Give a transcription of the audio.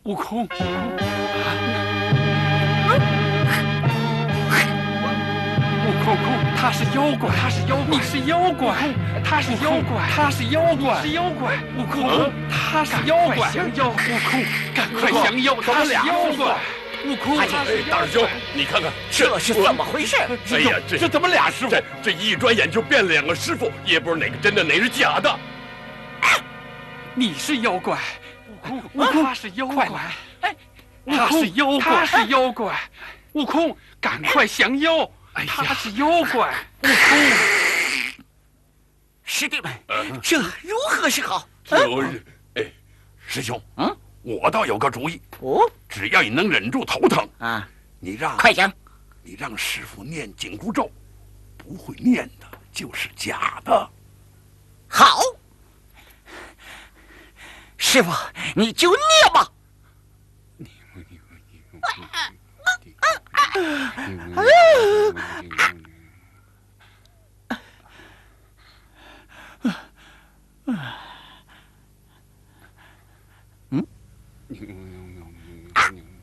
悟空，悟空，他是妖怪，他是妖怪，你是妖怪，他是妖怪，他是妖怪，你是妖怪，悟空，他是妖怪，降妖，悟空，赶快降妖，他是妖怪。悟空， 大师兄，你看看这是怎么回事？ 哎呀，这怎么俩师傅？这一转眼就变了2个师傅，也不知道哪个真的，哪是假的。 你是妖怪，悟空，他是妖怪，哎，他是妖怪，他是妖怪，悟空，赶快降妖，他是妖怪，悟空。 师弟们，这如何是好？ 师兄，我倒有个主意。 哦， 只要你能忍住头疼啊， 快讲， 你让师傅念紧箍咒，不会念的就是假的。 好，师傅你就念吧。